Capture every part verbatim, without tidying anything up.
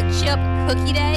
chocolate chip cookie day?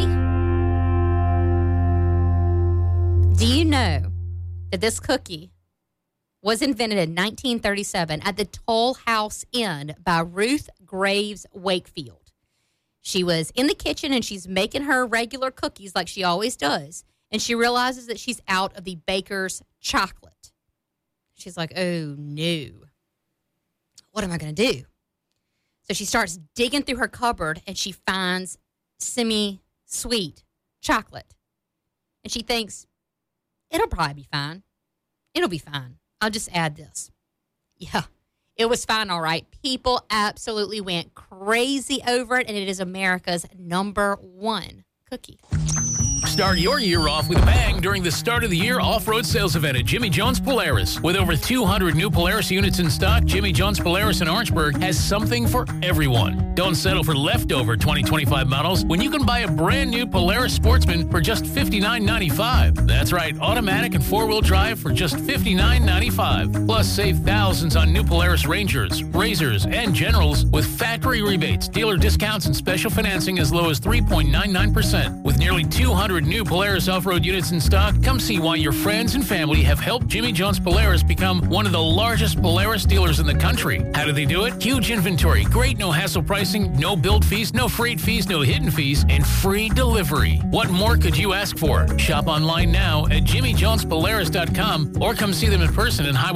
Do you know that this cookie was invented in nineteen thirty-seven at the Toll House Inn by Ruth Graves Wakefield? She was in the kitchen and she's making her regular cookies like she always does. And she realizes that she's out of the baker's chocolate. She's like, oh, no. What am I going to do? So she starts digging through her cupboard and she finds semi-sweet chocolate. And she thinks, it'll probably be fine. It'll be fine. I'll just add this. Yeah, it was fine, all right. People absolutely went crazy over it, and it is America's number one cookie. Start your year off with a bang during the start of the year off-road sales event at Jimmy John's Polaris. With over two hundred new Polaris units in stock, Jimmy John's Polaris in Orangeburg has something for everyone. Don't settle for leftover twenty twenty-five models when you can buy a brand new Polaris Sportsman for just fifty-nine ninety-five. That's right, automatic and four-wheel drive for just fifty-nine ninety-five. Plus, save thousands on new Polaris Rangers, Razors, and Generals with factory rebates, dealer discounts, and special financing as low as three point nine nine percent. With nearly two hundred new Polaris off-road units in stock, come see why your friends and family have helped Jimmy John's Polaris become one of the largest Polaris dealers in the country. How do they do it? Huge inventory, great no-hassle pricing, no build fees, no freight fees, no hidden fees, and free delivery. What more could you ask for? Shop online now at jimmy jones polaris dot com or come see them in person in Highway